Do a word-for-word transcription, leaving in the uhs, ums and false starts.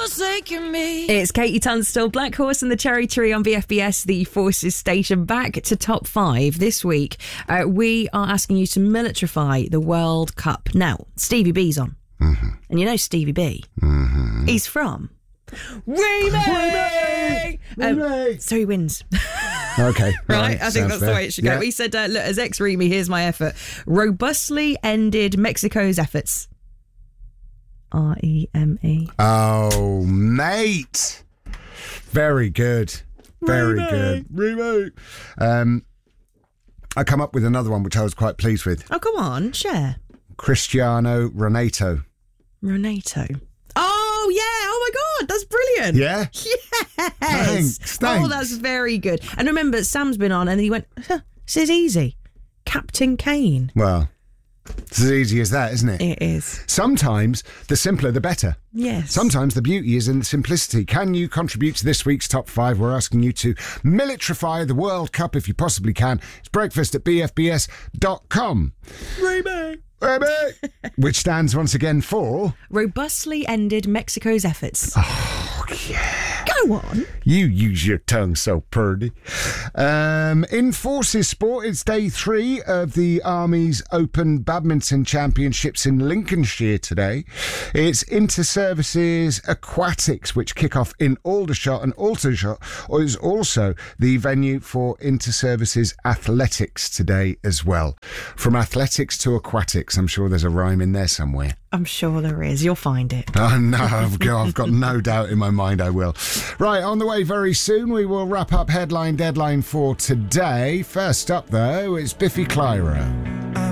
forsaken me. It's Katie Tunstall, Black Horse and the Cherry Tree on V F B S, the Forces Station. Back to top five this week. Uh, we are asking you to militarify the World Cup. Now, Stevie B's on. Mm-hmm. And you know Stevie B? Mm-hmm. He's from... Remake! Um, so he wins. Okay. right? right. I think that's fair. the way it should yeah. go. He said, uh, look, as ex-Remy, here's my effort. Robustly ended Mexico's efforts. R E M E. Oh, mate. Very good. Very Remake. good. Remake. Um, I come up with another one which I was quite pleased with. Oh, come on, share. Cristiano Ronaldo. Ronaldo. Oh, yeah. Oh, my God. That's brilliant. Yeah? Yes. Thanks, thanks. Oh, that's very good. And remember, Sam's been on and he went, huh, this is easy. Captain Kane. Well, it's as easy as that, isn't it? It is. Sometimes the simpler the better. Yes. Sometimes the beauty is in the simplicity. Can you contribute to this week's top five? We're asking you to militarify the World Cup if you possibly can. It's breakfast at b f b s dot com. Remake. Which stands once again for... Robustly ended Mexico's efforts. Oh, yeah. Go on. You use your tongue so purdy. Um, in Forces Sport, it's day three of the Army's Open Badminton Championships in Lincolnshire today. It's Inter-Services Aquatics, which kick off in Aldershot, and Aldershot is also the venue for Inter-Services Athletics today as well. From athletics to aquatics, I'm sure there's a rhyme in there somewhere. I'm sure there is. You'll find it. Oh, no, I've got, I've got no doubt in my mind I will. Right, on the way very soon, we will wrap up Headline Deadline for today. First up, though, it's Biffy Clyro.